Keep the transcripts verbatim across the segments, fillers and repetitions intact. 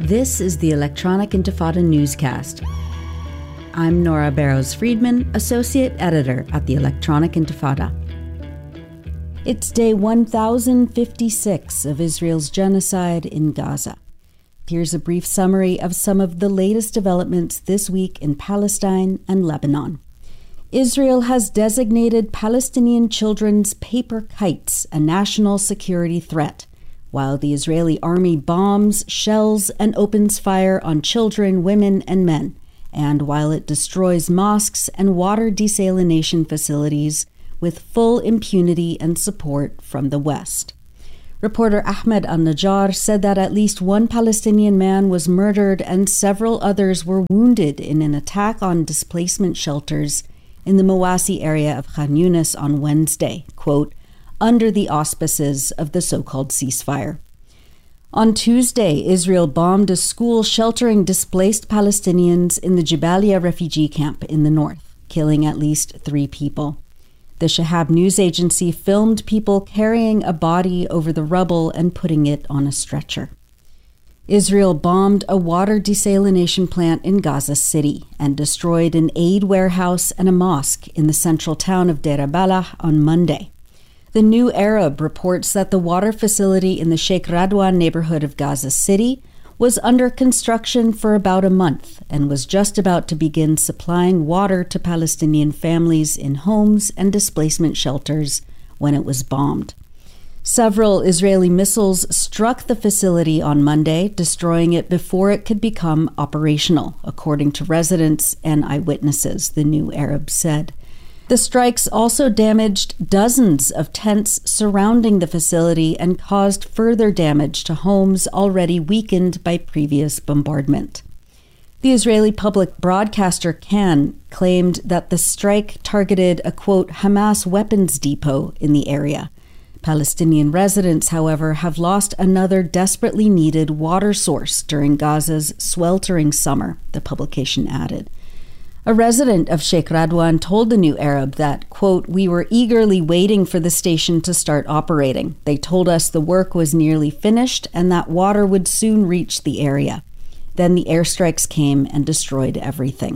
This is the Electronic Intifada newscast. I'm Nora Barrows-Friedman, Associate Editor at the Electronic Intifada. It's day one thousand fifty-six of Israel's genocide in Gaza. Here's a brief summary of some of the latest developments this week in Palestine and Lebanon. Israel has designated Palestinian children's paper kites a national security threat, while the Israeli army bombs, shells, and opens fire on children, women, and men, and while it destroys mosques and water desalination facilities with full impunity and support from the West. Reporter Ahmed Al-Najjar said that at least one Palestinian man was murdered and several others were wounded in an attack on displacement shelters in the Mawasi area of Khan Yunis on Wednesday, quote, under the auspices of the so-called ceasefire. On Tuesday, Israel bombed a school sheltering displaced Palestinians in the Jabalia refugee camp in the north, killing at least three people. The Shahab news agency filmed people carrying a body over the rubble and putting it on a stretcher. Israel bombed a water desalination plant in Gaza City and destroyed an aid warehouse and a mosque in the central town of Deir al-Balah on Monday. The New Arab reports that the water facility in the Sheikh Radwan neighborhood of Gaza City was under construction for about a month and was just about to begin supplying water to Palestinian families in homes and displacement shelters when it was bombed. Several Israeli missiles struck the facility on Monday, destroying it before it could become operational, according to residents and eyewitnesses, the New Arab said. The strikes also damaged dozens of tents surrounding the facility and caused further damage to homes already weakened by previous bombardment. The Israeli public broadcaster Kan claimed that the strike targeted a, quote, Hamas weapons depot in the area. Palestinian residents, however, have lost another desperately needed water source during Gaza's sweltering summer, the publication added. A resident of Sheikh Radwan told the New Arab that, quote, we were eagerly waiting for the station to start operating. They told us the work was nearly finished and that water would soon reach the area. Then the airstrikes came and destroyed everything.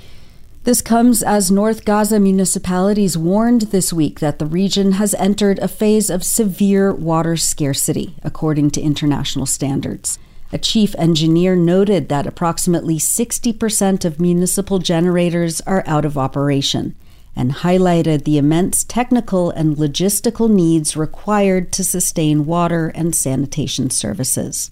This comes as North Gaza municipalities warned this week that the region has entered a phase of severe water scarcity, according to international standards. A chief engineer noted that approximately sixty percent of municipal generators are out of operation and highlighted the immense technical and logistical needs required to sustain water and sanitation services.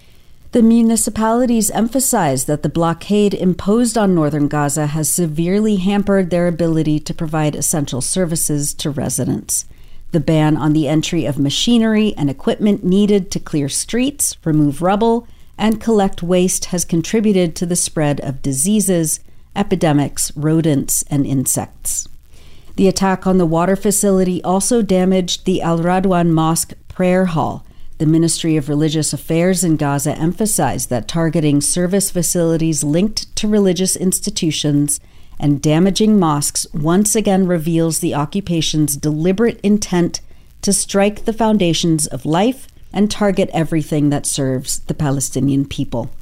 The municipalities emphasized that the blockade imposed on northern Gaza has severely hampered their ability to provide essential services to residents. The ban on the entry of machinery and equipment needed to clear streets, remove rubble, and collect waste has contributed to the spread of diseases, epidemics, rodents, and insects. The attack on the water facility also damaged the Al Radwan Mosque prayer hall. The Ministry of Religious Affairs in Gaza emphasized that targeting service facilities linked to religious institutions and damaging mosques once again reveals the occupation's deliberate intent to strike the foundations of life and target everything that serves the Palestinian people.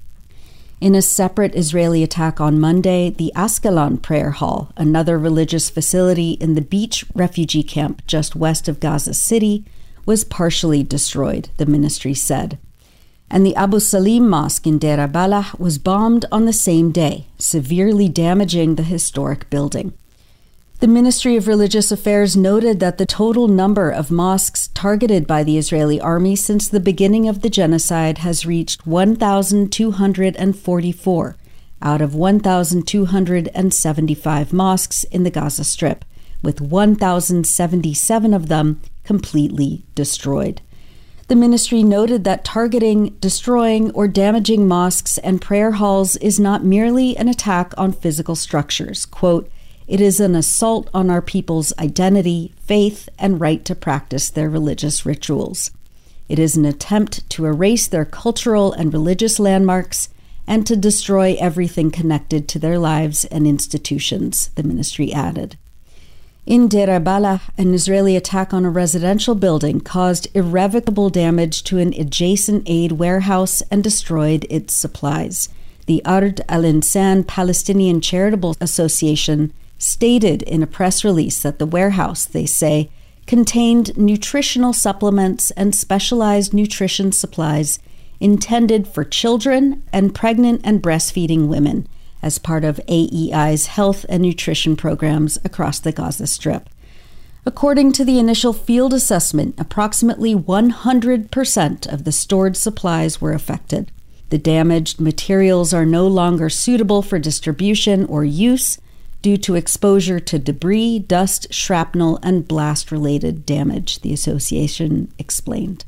In a separate Israeli attack on Monday, the Ascalon Prayer Hall, another religious facility in the beach refugee camp just west of Gaza City, was partially destroyed, the ministry said. And the Abu Salim Mosque in Deir al-Balah was bombed on the same day, severely damaging the historic building. The Ministry of Religious Affairs noted that the total number of mosques targeted by the Israeli army since the beginning of the genocide has reached one thousand two hundred forty-four out of one thousand two hundred seventy-five mosques in the Gaza Strip, with one thousand seventy-seven of them completely destroyed. The ministry noted that targeting, destroying, or damaging mosques and prayer halls is not merely an attack on physical structures. Quote, it is an assault on our people's identity, faith, and right to practice their religious rituals. It is an attempt to erase their cultural and religious landmarks and to destroy everything connected to their lives and institutions, the ministry added. In Deir al-Balah, an Israeli attack on a residential building caused irrevocable damage to an adjacent aid warehouse and destroyed its supplies. The Ard al-Insan Palestinian Charitable Association stated in a press release that the warehouse, they say, contained nutritional supplements and specialized nutrition supplies intended for children and pregnant and breastfeeding women as part of A E I's health and nutrition programs across the Gaza Strip. According to the initial field assessment, approximately one hundred percent of the stored supplies were affected. The damaged materials are no longer suitable for distribution or use due to exposure to debris, dust, shrapnel, and blast-related damage, the association explained.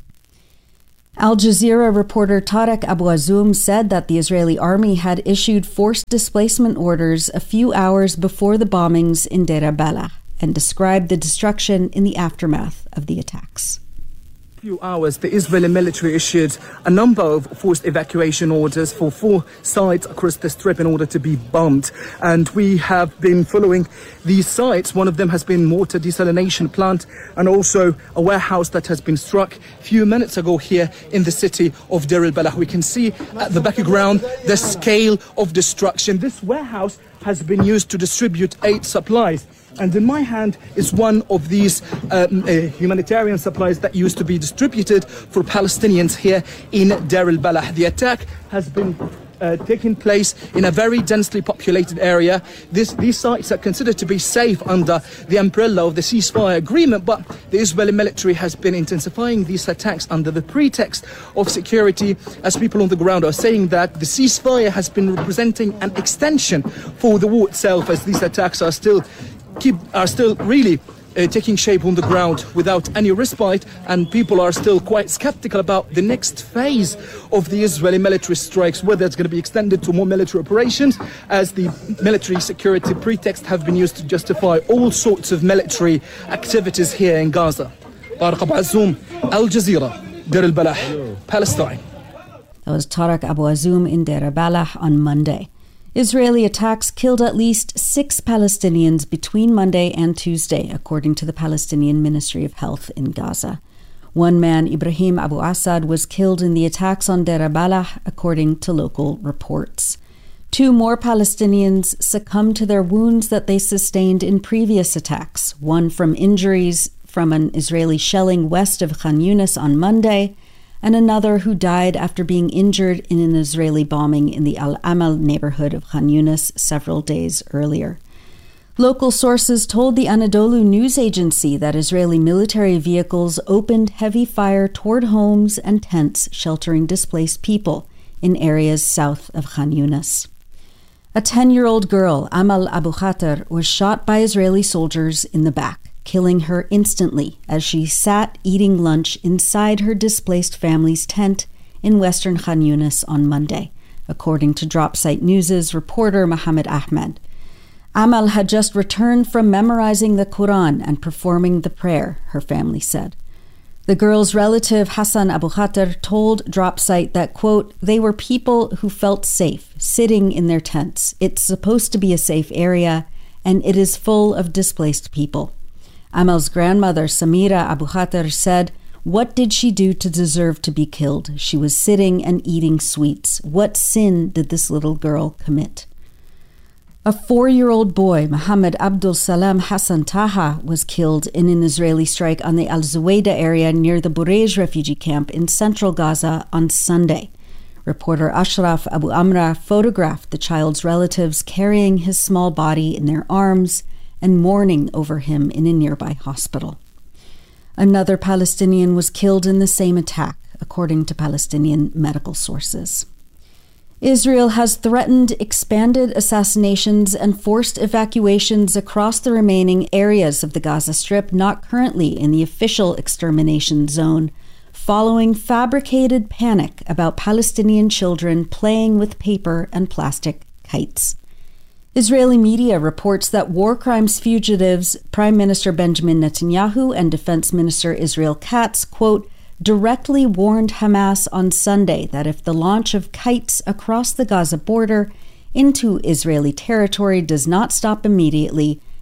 Al Jazeera reporter Tarek Abu Azoum said that the Israeli army had issued forced displacement orders a few hours before the bombings in Deir al-Balah and described the destruction in the aftermath of the attacks. Few hours, the Israeli military issued a number of forced evacuation orders for four sites across the strip in order to be bombed. And we have been following these sites. One of them has been water desalination plant and also a warehouse that has been struck a few minutes ago here in the city of Deir al-Balah. We can see at the background the scale of destruction. This warehouse has been used to distribute aid supplies. And in my hand is one of these um, uh, humanitarian supplies that used to be distributed for Palestinians here in Deir al-Balah. The attack has been uh, taking place in a very densely populated area. This, these sites are considered to be safe under the umbrella of the ceasefire agreement, but the Israeli military has been intensifying these attacks under the pretext of security, as people on the ground are saying that the ceasefire has been representing an extension for the war itself, as these attacks are still Keep, are still really uh, taking shape on the ground without any respite, and people are still quite skeptical about the next phase of the Israeli military strikes, whether it's going to be extended to more military operations, as the military security pretext have been used to justify all sorts of military activities here in Gaza. Tarek Abu Azoum, Al Jazeera, Deir al-Balah, Palestine. That was Tarek Abu Azoum in Deir al-Balah on Monday. Israeli attacks killed at least six Palestinians between Monday and Tuesday, according to the Palestinian Ministry of Health in Gaza. One man, Ibrahim Abu Assad, was killed in the attacks on Deir al-Balah, according to local reports. Two more Palestinians succumbed to their wounds that they sustained in previous attacks, one from injuries from an Israeli shelling west of Khan Yunis on Monday, and another who died after being injured in an Israeli bombing in the Al-Amal neighborhood of Khan Yunis several days earlier. Local sources told the Anadolu news agency that Israeli military vehicles opened heavy fire toward homes and tents sheltering displaced people in areas south of Khan Yunis. A ten-year-old girl, Amal Abu Khater, was shot by Israeli soldiers in the back, killing her instantly as she sat eating lunch inside her displaced family's tent in western Khan Yunis on Monday, according to Dropsite News' reporter Mohammed Ahmed. Amal had just returned from memorizing the Quran and performing the prayer, her family said. The girl's relative Hassan Abu Khater told Dropsite that, quote, they were people who felt safe sitting in their tents. It's supposed to be a safe area, and it is full of displaced people. Amal's grandmother, Samira Abu Khater, said, what did she do to deserve to be killed? She was sitting and eating sweets. What sin did this little girl commit? A four-year-old boy, Mohammed Abdul Salam Hassan Taha, was killed in an Israeli strike on the Al-Zuwayda area near the Burej refugee camp in central Gaza on Sunday. Reporter Ashraf Abu Amra photographed the child's relatives carrying his small body in their arms and mourning over him in a nearby hospital. Another Palestinian was killed in the same attack, according to Palestinian medical sources. Israel has threatened expanded assassinations and forced evacuations across the remaining areas of the Gaza Strip not currently in the official extermination zone, following fabricated panic about Palestinian children playing with paper and plastic kites. Israeli media reports that war crimes fugitives, Prime Minister Benjamin Netanyahu and Defense Minister Israel Katz, quote, directly warned Hamas on Sunday that if the launch of kites across the Gaza border into Israeli territory does not stop immediately,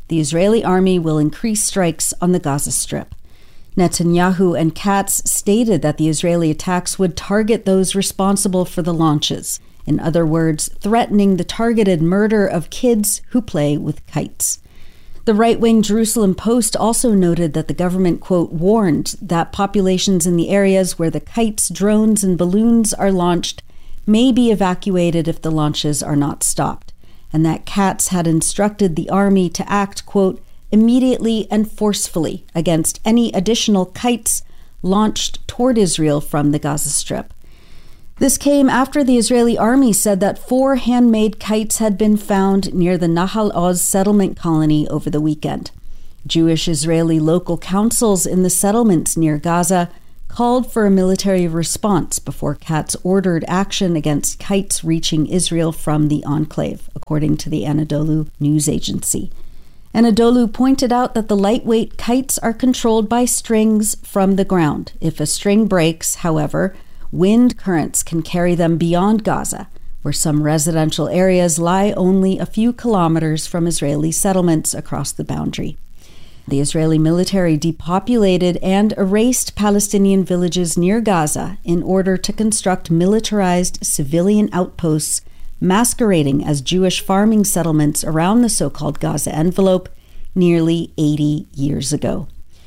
the Israeli army will increase strikes on the Gaza Strip. Netanyahu and Katz stated that the Israeli attacks would target those responsible for the launches. In other words, threatening the targeted murder of kids who play with kites. The right-wing Jerusalem Post also noted that the government, quote, warned that populations in the areas where the kites, drones, and balloons are launched may be evacuated if the launches are not stopped, and that Katz had instructed the army to act, quote, immediately and forcefully against any additional kites launched toward Israel from the Gaza Strip. This came after the Israeli army said that four handmade kites had been found near the Nahal Oz settlement colony over the weekend. Jewish Israeli local councils in the settlements near Gaza called for a military response before Katz ordered action against kites reaching Israel from the enclave, according to the Anadolu news agency. Anadolu pointed out that the lightweight kites are controlled by strings from the ground. If a string breaks, however, wind currents can carry them beyond Gaza, where some residential areas lie only a few kilometers from Israeli settlements across the boundary. The Israeli military depopulated and erased Palestinian villages near Gaza in order to construct militarized civilian outposts masquerading as Jewish farming settlements around the so-called Gaza envelope nearly eighty years ago.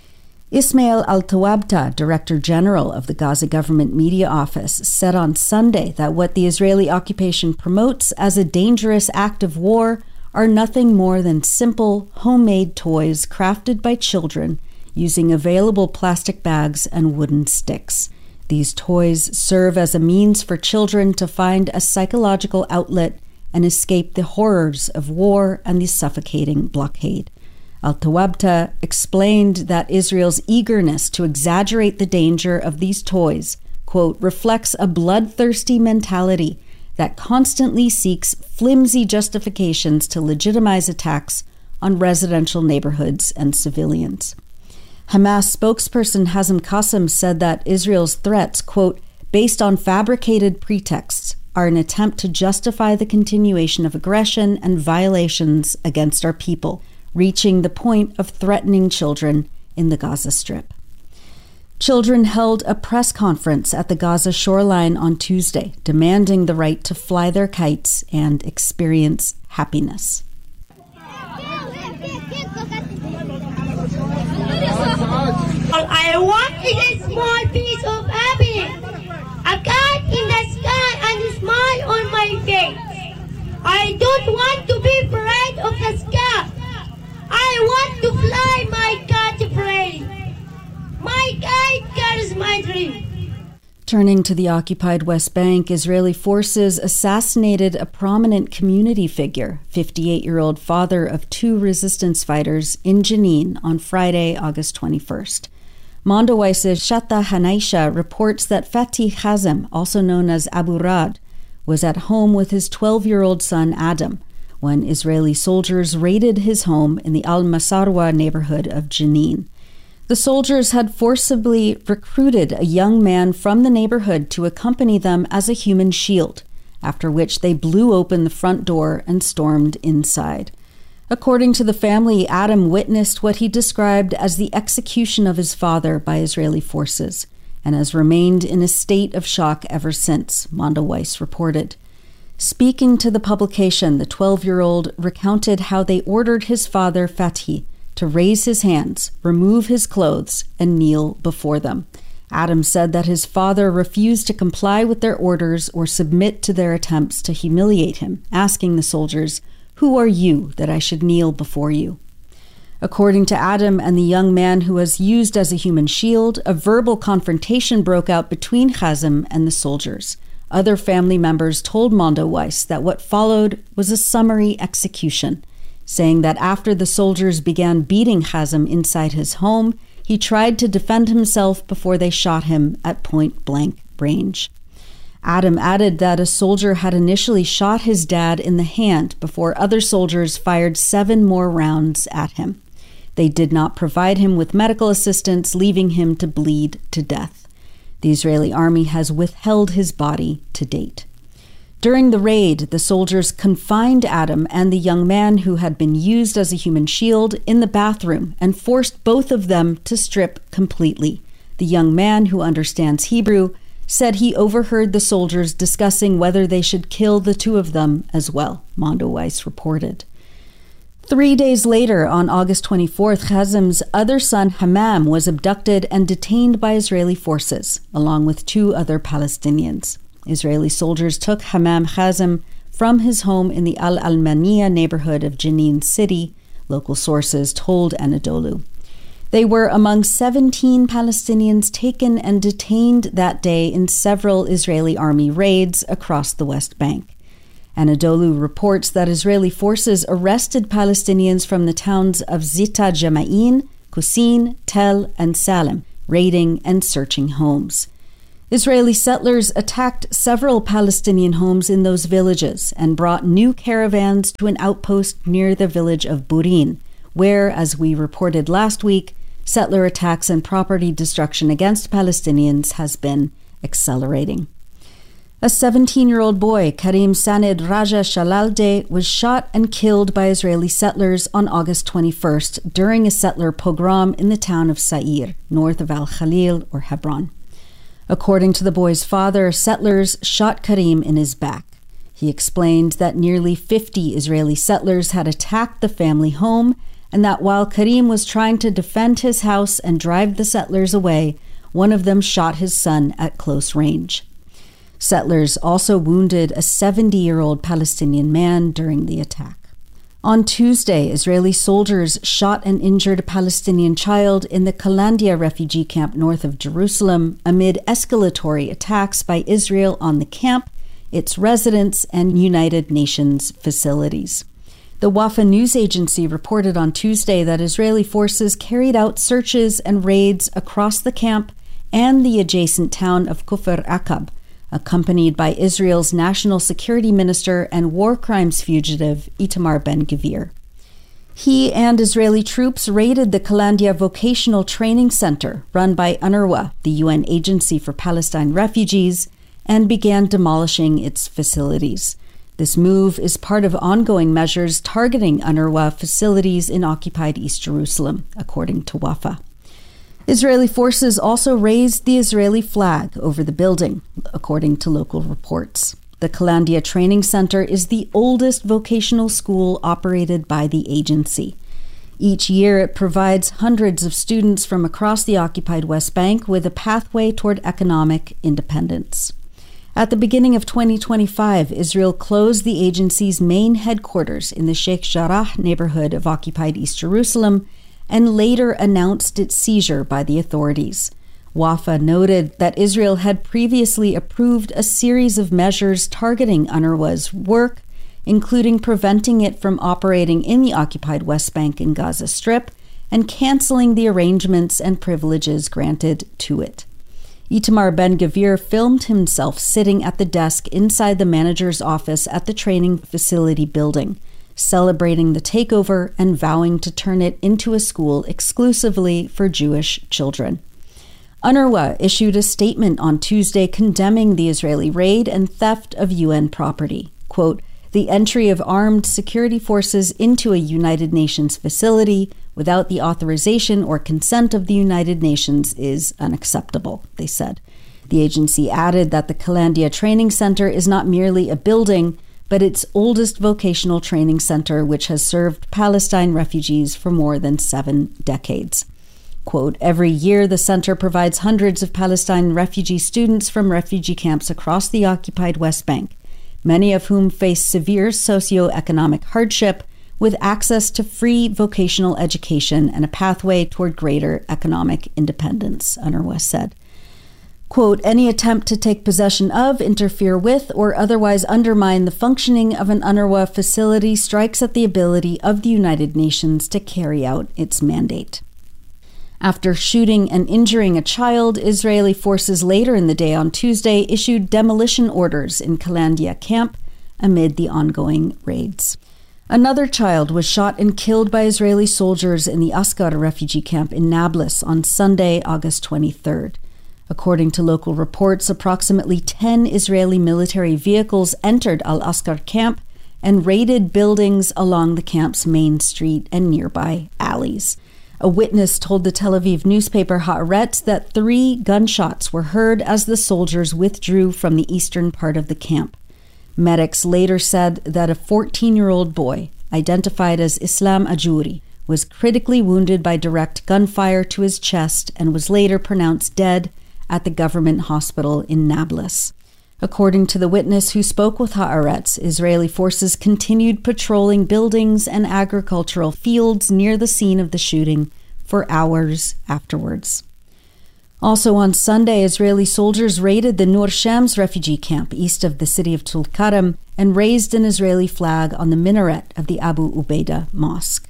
Ismail Al-Tawabta, Director General of the Gaza Government Media Office, said on Sunday that what the Israeli occupation promotes as a dangerous act of war are nothing more than simple, homemade toys crafted by children using available plastic bags and wooden sticks. These toys serve as a means for children to find a psychological outlet and escape the horrors of war and the suffocating blockade. Al-Tawabta explained that Israel's eagerness to exaggerate the danger of these toys, quote, reflects a bloodthirsty mentality that constantly seeks flimsy justifications to legitimize attacks on residential neighborhoods and civilians. Hamas spokesperson Hazem Qassem said that Israel's threats, quote, based on fabricated pretexts, are an attempt to justify the continuation of aggression and violations against our people, reaching the point of threatening children in the Gaza Strip. Children held a press conference at the Gaza shoreline on Tuesday, demanding the right to fly their kites and experience happiness. All I want is a small piece of happiness, a kite in the sky and a smile on my face. I don't want to be afraid of the sky. I want to fly my kite free. My kite carries my dream. Turning to the occupied West Bank, Israeli forces assassinated a prominent community figure, fifty-eight-year-old father of two resistance fighters, in Jenin on Friday, August twenty-first. Mondowice's Shatta Hanaisha reports that Fatih Hazem, also known as Abu Rad, was at home with his twelve-year-old son Adam when Israeli soldiers raided his home in the Al-Masarwa neighborhood of Jenin. The soldiers had forcibly recruited a young man from the neighborhood to accompany them as a human shield, after which they blew open the front door and stormed inside. According to the family, Adam witnessed what he described as the execution of his father by Israeli forces, and has remained in a state of shock ever since, Mondoweiss reported. Speaking to the publication, the twelve-year-old recounted how they ordered his father, Fatih, to raise his hands, remove his clothes, and kneel before them. Adam said that his father refused to comply with their orders or submit to their attempts to humiliate him, asking the soldiers, "Who are you that I should kneel before you?" According to Adam and the young man who was used as a human shield, a verbal confrontation broke out between Hazem and the soldiers. Other family members told Mondoweiss that what followed was a summary execution, saying that after the soldiers began beating Hazem inside his home, he tried to defend himself before they shot him at point-blank range. Adam added that a soldier had initially shot his dad in the hand before other soldiers fired seven more rounds at him. They did not provide him with medical assistance, leaving him to bleed to death. The Israeli army has withheld his body to date. During the raid, the soldiers confined Adam and the young man who had been used as a human shield in the bathroom and forced both of them to strip completely. The young man, who understands Hebrew, said he overheard the soldiers discussing whether they should kill the two of them as well, Mondoweiss reported. Three days later, on August twenty-fourth, Khazem's other son, Hammam, was abducted and detained by Israeli forces, along with two other Palestinians. Israeli soldiers took Hammam Khazem from his home in the Al-Almaniya neighborhood of Jenin City, local sources told Anadolu. They were among seventeen Palestinians taken and detained that day in several Israeli army raids across the West Bank. Anadolu reports that Israeli forces arrested Palestinians from the towns of Zita Jama'in, Qusin, Tel, and Salem, raiding and searching homes. Israeli settlers attacked several Palestinian homes in those villages and brought new caravans to an outpost near the village of Burin, where, as we reported last week, settler attacks and property destruction against Palestinians has been accelerating. A seventeen-year-old boy, Karim Saned Raja Shalalde, was shot and killed by Israeli settlers on August twenty-first during a settler pogrom in the town of Sa'ir, north of Al-Khalil or Hebron. According to the boy's father, settlers shot Karim in his back. He explained that nearly fifty Israeli settlers had attacked the family home and that while Karim was trying to defend his house and drive the settlers away, one of them shot his son at close range. Settlers also wounded a seventy-year-old Palestinian man during the attack. On Tuesday, Israeli soldiers shot and injured a Palestinian child in the Kalandia refugee camp north of Jerusalem amid escalatory attacks by Israel on the camp, its residents, and United Nations facilities. The Wafa news agency reported on Tuesday that Israeli forces carried out searches and raids across the camp and the adjacent town of Kufr Aqab, accompanied by Israel's national security minister and war crimes fugitive Itamar Ben-Gvir. He and Israeli troops raided the Kalandia Vocational Training Center, run by UNRWA, the U N Agency for Palestine Refugees, and began demolishing its facilities. This move is part of ongoing measures targeting UNRWA facilities in occupied East Jerusalem, according to Wafa. Israeli forces also raised the Israeli flag over the building, according to local reports. The Kalandia Training Center is the oldest vocational school operated by the agency. Each year, it provides hundreds of students from across the occupied West Bank with a pathway toward economic independence. At the beginning of twenty twenty-five, Israel closed the agency's main headquarters in the Sheikh Jarrah neighborhood of occupied East Jerusalem and later announced its seizure by the authorities. Wafa noted that Israel had previously approved a series of measures targeting UNRWA's work, including preventing it from operating in the occupied West Bank and Gaza Strip and canceling the arrangements and privileges granted to it. Itamar Ben-Gvir filmed himself sitting at the desk inside the manager's office at the training facility building, celebrating the takeover and vowing to turn it into a school exclusively for Jewish children. UNRWA issued a statement on Tuesday condemning the Israeli raid and theft of U N property. Quote, "The entry of armed security forces into a United Nations facility without the authorization or consent of the United Nations is unacceptable," they said. The agency added that the Kalandia Training Center is not merely a building, but its oldest vocational training center, which has served Palestine refugees for more than seven decades. Quote, "Every year, the center provides hundreds of Palestine refugee students from refugee camps across the occupied West Bank, many of whom face severe socioeconomic hardship, with access to free vocational education and a pathway toward greater economic independence," UNRWA said. Quote, "Any attempt to take possession of, interfere with, or otherwise undermine the functioning of an UNRWA facility strikes at the ability of the United Nations to carry out its mandate." After shooting and injuring a child, Israeli forces later in the day on Tuesday issued demolition orders in Kalandia camp amid the ongoing raids. Another child was shot and killed by Israeli soldiers in the Askar refugee camp in Nablus on Sunday, August twenty-third. According to local reports, approximately ten Israeli military vehicles entered Al-Askar camp and raided buildings along the camp's main street and nearby alleys. A witness told the Tel Aviv newspaper Haaretz that three gunshots were heard as the soldiers withdrew from the eastern part of the camp. Medics later said that a fourteen-year-old boy, identified as Islam Ajuri, was critically wounded by direct gunfire to his chest and was later pronounced dead at the government hospital in Nablus. According to the witness who spoke with Haaretz, Israeli forces continued patrolling buildings and agricultural fields near the scene of the shooting for hours afterwards. Also on Sunday, Israeli soldiers raided the Nur Shams refugee camp east of the city of Tulkarem and raised an Israeli flag on the minaret of the Abu Ubaidah Mosque.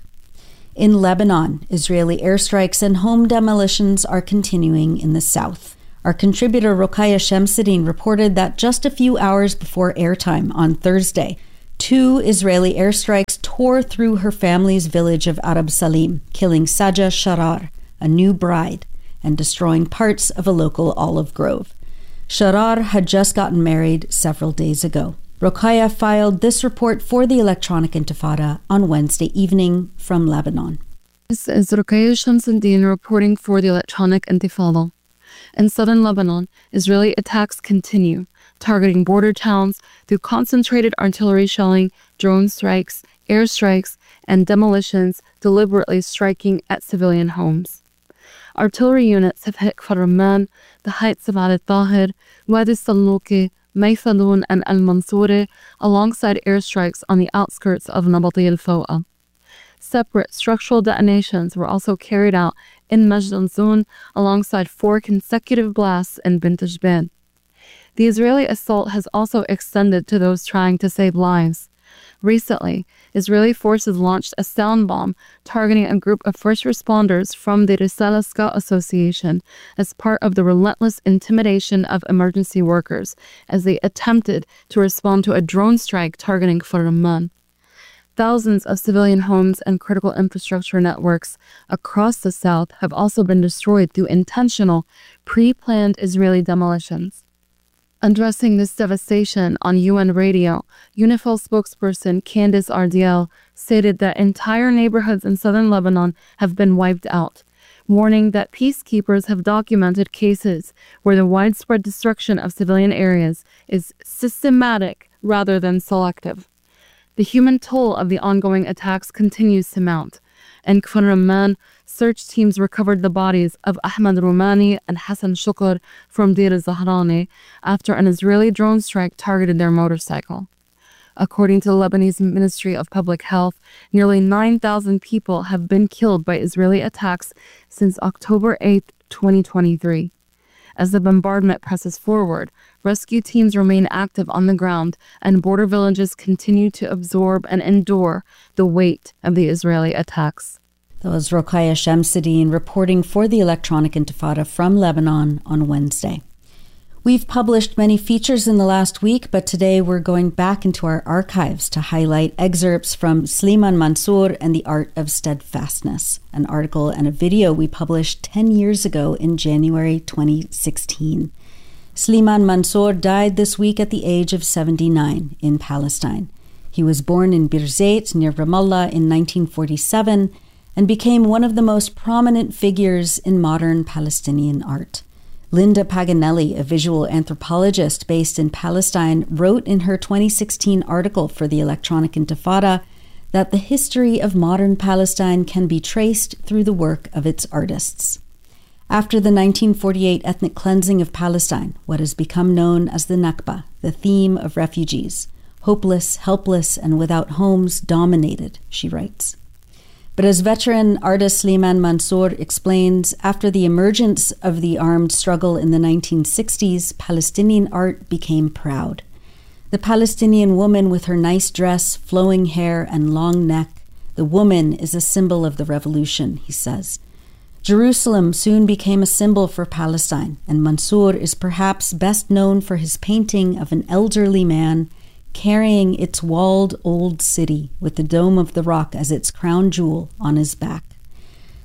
In Lebanon, Israeli airstrikes and home demolitions are continuing in the south. Our contributor Rokhaya Shamsuddin reported that just a few hours before airtime on Thursday, two Israeli airstrikes tore through her family's village of Arab Salim, killing Saja Sharar, a new bride, and destroying parts of a local olive grove. Sharar had just gotten married several days ago. Rokhaya filed this report for the Electronic Intifada on Wednesday evening from Lebanon. This is Rokhaya Shamsuddin reporting for the Electronic Intifada. In southern Lebanon, Israeli attacks continue, targeting border towns through concentrated artillery shelling, drone strikes, airstrikes, and demolitions, deliberately striking at civilian homes. Artillery units have hit Kfar Ramman, the heights of Al Tahir, Wadi Salluki, Maythadun, and Al Mansouri, alongside airstrikes on the outskirts of Nabati al Fo'a. Separate structural detonations were also carried out in Majd al-Zun alongside four consecutive blasts in Bint Jbeil. The Israeli assault has also extended to those trying to save lives. Recently, Israeli forces launched a sound bomb targeting a group of first responders from the Risala Scout Association as part of the relentless intimidation of emergency workers as they attempted to respond to a drone strike targeting Kfar Ramman. Thousands of civilian homes and critical infrastructure networks across the south have also been destroyed through intentional, pre-planned Israeli demolitions. Addressing this devastation on U N radio, UNIFIL spokesperson Candice Ardiel stated that entire neighborhoods in southern Lebanon have been wiped out, warning that peacekeepers have documented cases where the widespread destruction of civilian areas is systematic rather than selective. The human toll of the ongoing attacks continues to mount. In Kfar Ramman, search teams recovered the bodies of Ahmad Rumani and Hassan Shukr from Deir Zahrani after an Israeli drone strike targeted their motorcycle. According to the Lebanese Ministry of Public Health, nearly nine thousand people have been killed by Israeli attacks since October eighth, twenty twenty-three. As the bombardment presses forward, rescue teams remain active on the ground, and border villages continue to absorb and endure the weight of the Israeli attacks. That was Rokhaya Shamsuddin reporting for the Electronic Intifada from Lebanon on Wednesday. We've published many features in the last week, but today we're going back into our archives to highlight excerpts from Sliman Mansour and the Art of Steadfastness, an article and a video we published ten years ago in January twenty sixteen. Sliman Mansour died this week at the age of seventy-nine in Palestine. He was born in Birzeit near Ramallah in nineteen forty-seven and became one of the most prominent figures in modern Palestinian art. Linda Paganelli, a visual anthropologist based in Palestine, wrote in her twenty sixteen article for the Electronic Intifada that the history of modern Palestine can be traced through the work of its artists. After the nineteen forty-eight ethnic cleansing of Palestine, what has become known as the Nakba, the theme of refugees, hopeless, helpless, and without homes, dominated, she writes. But as veteran artist Sliman Mansour explains, after the emergence of the armed struggle in the nineteen sixties, Palestinian art became proud. The Palestinian woman with her nice dress, flowing hair, and long neck, the woman is a symbol of the revolution, he says. Jerusalem soon became a symbol for Palestine, and Mansour is perhaps best known for his painting of an elderly man carrying its walled old city with the Dome of the Rock as its crown jewel on his back.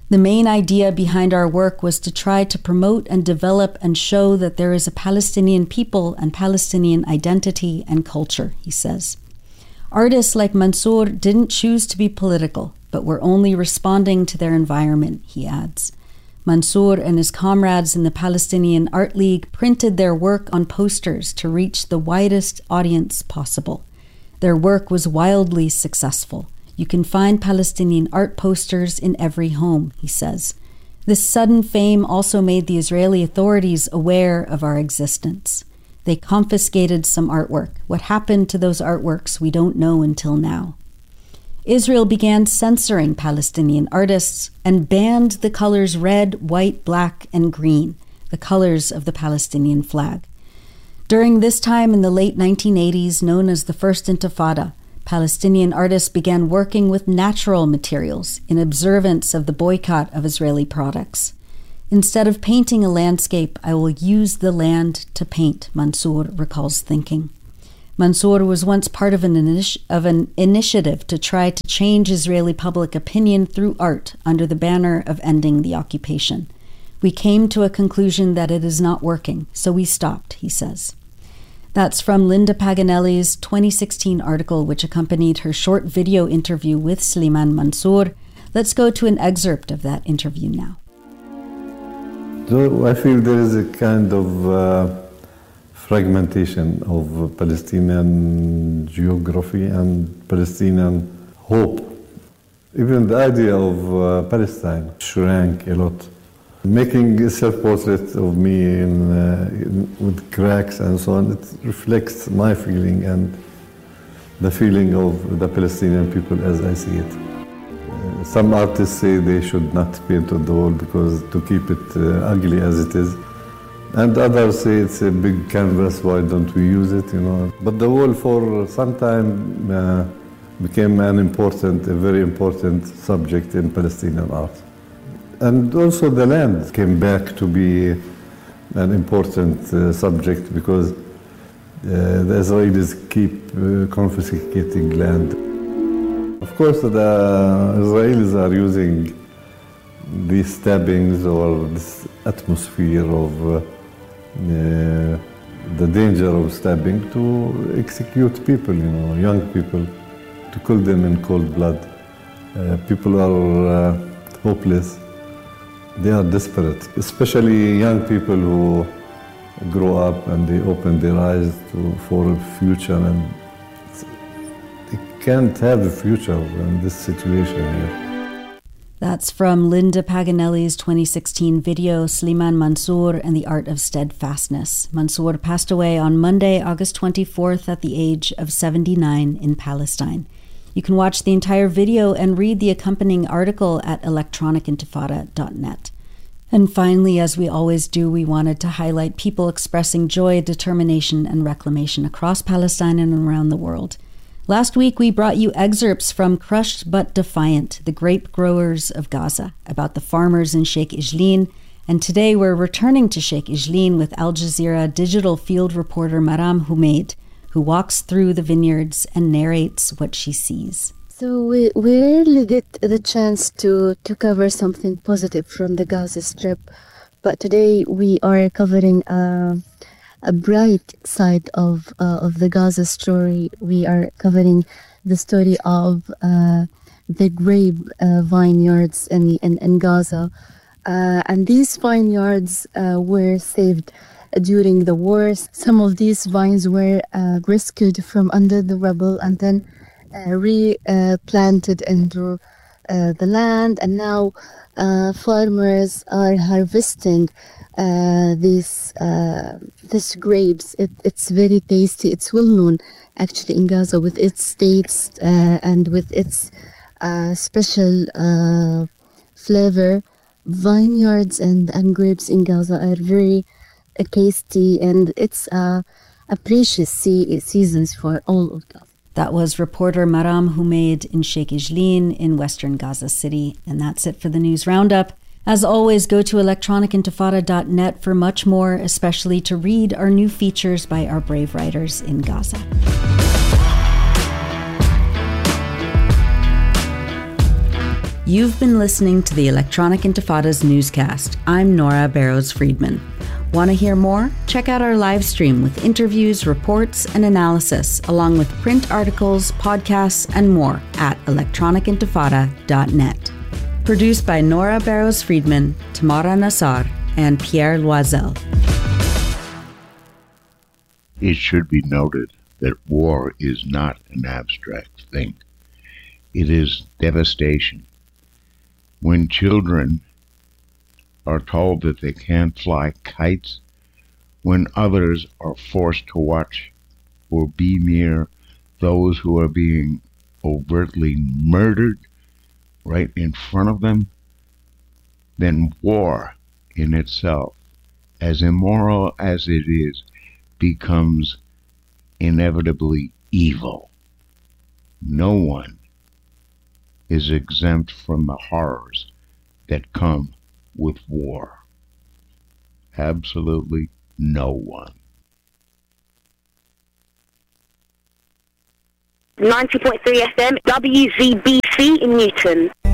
The main idea behind our work was to try to promote and develop and show that there is a Palestinian people and Palestinian identity and culture, he says. Artists like Mansour didn't choose to be political, but were only responding to their environment, he adds. Mansour and his comrades in the Palestinian Art League printed their work on posters to reach the widest audience possible. Their work was wildly successful. You can find Palestinian art posters in every home, he says. This sudden fame also made the Israeli authorities aware of our existence. They confiscated some artwork. What happened to those artworks, we don't know until now. Israel began censoring Palestinian artists and banned the colors red, white, black, and green, the colors of the Palestinian flag. During this time in the late nineteen eighties, known as the First Intifada, Palestinian artists began working with natural materials in observance of the boycott of Israeli products. Instead of painting a landscape, I will use the land to paint, Mansour recalls thinking. Mansour was once part of an, initi- of an initiative to try to change Israeli public opinion through art under the banner of ending the occupation. We came to a conclusion that it is not working, so we stopped, he says. That's from Linda Paganelli's twenty sixteen article, which accompanied her short video interview with Slimane Mansour. Let's go to an excerpt of that interview now. So I feel there is a kind of uh, fragmentation of Palestinian geography and Palestinian hope. Even the idea of uh, Palestine shrank a lot. Making a self-portrait of me in, uh, in, with cracks and so on, it reflects my feeling and the feeling of the Palestinian people as I see it. Uh, some artists say they should not paint on the wall because to keep it uh, ugly as it is. And others say it's a big canvas, why don't we use it, you know. But the wall for some time uh, became an important, a very important subject in Palestinian art. And also the land came back to be an important uh, subject because uh, the Israelis keep uh, confiscating land. Of course, the Israelis are using these stabbings or this atmosphere of uh, uh, the danger of stabbing to execute people, you know, young people, to kill them in cold blood. Uh, people are uh, hopeless. They are desperate, especially young people who grow up and they open their eyes to, for a future, and they can't have a future in this situation here. That's from Linda Paganelli's twenty sixteen video, Slimane Mansour and the Art of Steadfastness. Mansour passed away on Monday, August twenty-fourth at the age of seventy-nine in Palestine. You can watch the entire video and read the accompanying article at electronic intifada dot net. And finally, as we always do, we wanted to highlight people expressing joy, determination, and reclamation across Palestine and around the world. Last week, we brought you excerpts from Crushed But Defiant, the grape growers of Gaza, about the farmers in Sheikh Ijlin. And today we're returning to Sheikh Ijlin with Al Jazeera digital field reporter Maram Humaid, who walks through the vineyards and narrates what she sees. So we, we rarely get the chance to, to cover something positive from the Gaza Strip, but today we are covering a, a bright side of uh, of the Gaza story. We are covering the story of uh, the grape uh, vineyards in, in, in Gaza. Uh, and these vineyards uh, were saved during the wars. Some of these vines were uh, rescued from under the rubble and then uh, replanted uh, into uh, the land, and now uh, farmers are harvesting uh, these uh, these grapes. It, it's very tasty. It's well known actually in Gaza with its taste uh, and with its uh, special uh, flavor. Vineyards and, and grapes in Gaza are very uh, tasty, and it's uh, a precious sea- seasons for all of Gaza. That was reporter Maram Humaid in Sheikh Ijlin in western Gaza City. And that's it for the News Roundup. As always, go to electronic intifada dot net for much more, especially to read our new features by our brave writers in Gaza. You've been listening to the Electronic Intifada's newscast. I'm Nora Barrows-Friedman. Want to hear more? Check out our live stream with interviews, reports, and analysis, along with print articles, podcasts, and more at electronic intifada dot net. Produced by Nora Barrows-Friedman, Tamara Nassar, and Pierre Loisel. It should be noted that war is not an abstract thing. It is devastation. When children are told that they can't fly kites, when others are forced to watch or be near those who are being overtly murdered right in front of them, then war in itself, as immoral as it is, becomes inevitably evil. No one is exempt from the horrors that come with war. Absolutely no one. ninety point three F M, W Z B C in Newton.